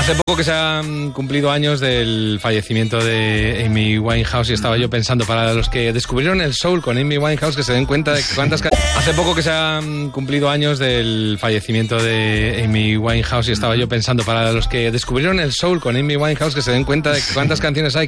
Hace poco que se han cumplido años del fallecimiento de Amy Winehouse y estaba yo pensando, para los que descubrieron el soul con Amy Winehouse, que se den cuenta de cuántas... Hace poco que se han cumplido años del fallecimiento de Amy Winehouse y estaba yo pensando, para los que descubrieron el soul con Amy Winehouse, que se den cuenta de cuántas canciones hay